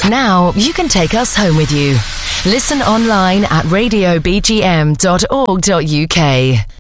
Now you can take us home with you. Listen online at radiobgm.org.uk.